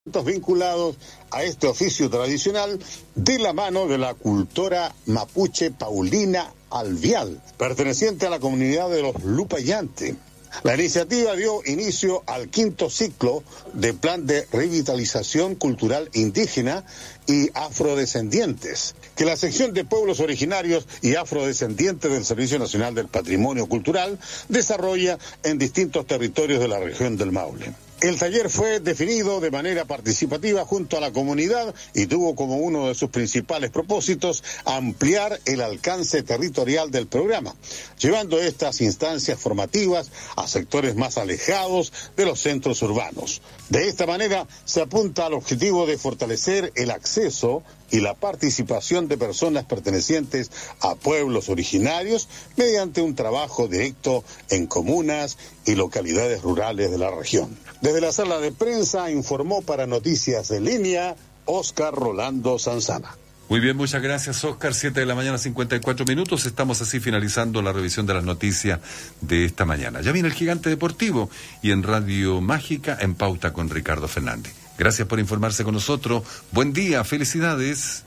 vinculados a este oficio tradicional de la mano de la cultora mapuche Paulina Alvial, perteneciente a la comunidad de los Lupayante. La iniciativa dio inicio al 5º ciclo de Plan de Revitalización Cultural Indígena y Afrodescendientes, que la sección de pueblos originarios y afrodescendientes del Servicio Nacional del Patrimonio Cultural desarrolla en distintos territorios de la región del Maule. El taller fue definido de manera participativa junto a la comunidad y tuvo como uno de sus principales propósitos ampliar el alcance territorial del programa, llevando estas instancias formativas a sectores más alejados de los centros urbanos. De esta manera se apunta al objetivo de fortalecer el acceso y la participación de personas pertenecientes a pueblos originarios mediante un trabajo directo en comunas y localidades rurales de la región. Desde la sala de prensa informó para Noticias en Línea Óscar Rolando Sanzana. Muy bien, muchas gracias, Óscar. 7:54 a.m. Estamos así finalizando la revisión de las noticias de esta mañana. Ya viene el Gigante Deportivo y en Radio Mágica en Pauta con Ricardo Fernández. Gracias por informarse con nosotros. Buen día, felicidades.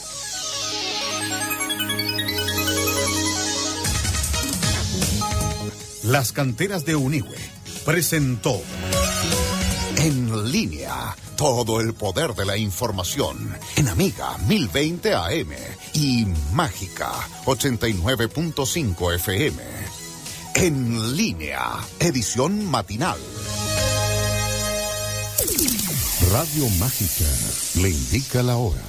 Las Canteras de Unihue presentó En Línea, todo el poder de la información en Amiga 1020 AM y Mágica 89.5 FM. En Línea, edición matinal. Radio Mágica le indica la hora.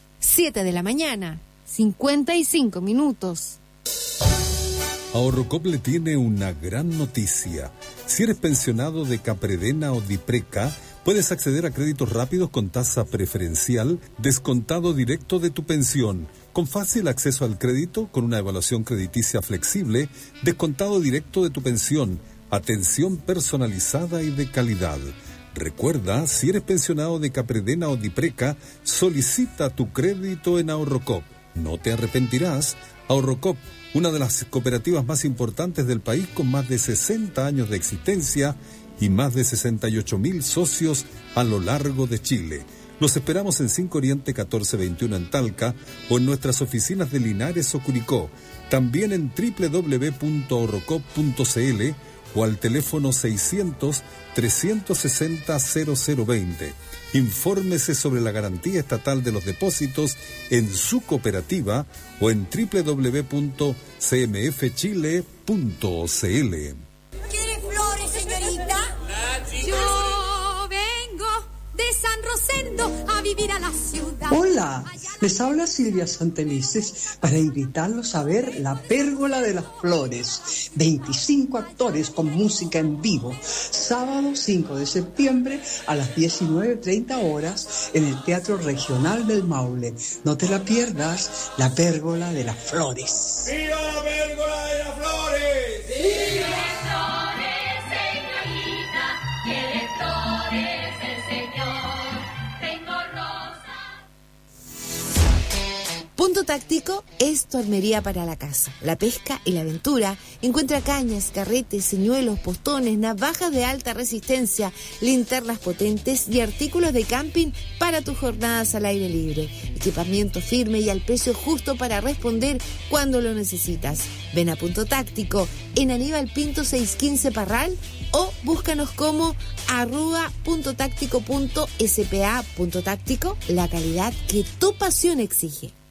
7:55 a.m. Ahorrocop le tiene una gran noticia. Si eres pensionado de Capredena o Dipreca, puedes acceder a créditos rápidos con tasa preferencial, descontado directo de tu pensión, con fácil acceso al crédito, con una evaluación crediticia flexible, descontado directo de tu pensión, atención personalizada y de calidad. Recuerda, si eres pensionado de Capredena o Dipreca, solicita tu crédito en Ahorrocop. No te arrepentirás. Ahorrocop, una de las cooperativas más importantes del país con más de 60 años de existencia y más de 68,000 socios a lo largo de Chile. Los esperamos en 5 Oriente 1421 en Talca o en nuestras oficinas de Linares o Curicó. También en www.ahorrocop.cl o al teléfono 600-360-0020. Infórmese sobre la garantía estatal de los depósitos en su cooperativa o en www.cmfchile.cl. ¿Quiere flores, señorita? Yo vengo de San Rosendo a vivir a la ciudad. Hola, les habla Silvia Santelices para invitarlos a ver La Pérgola de las Flores. 25 actores con música en vivo. Sábado 5 de septiembre a las 19:30 horas en el Teatro Regional del Maule. No te la pierdas, La Pérgola de las Flores. ¡Viva la Pérgola de las Flores! ¡Viva las flores, señorita! ¡Que de flores el Señor! Tengo rosa. Punto Táctico es tu armería para la casa, la pesca y la aventura. Encuentra cañas, carretes, señuelos, postones, navajas de alta resistencia, linternas potentes y artículos de camping para tus jornadas al aire libre. Equipamiento firme y al precio justo para responder cuando lo necesitas. Ven a Punto Táctico en Aníbal Pinto 615 Parral o búscanos como @puntotáctico.spa. Punto Táctico, la calidad que tu pasión exige.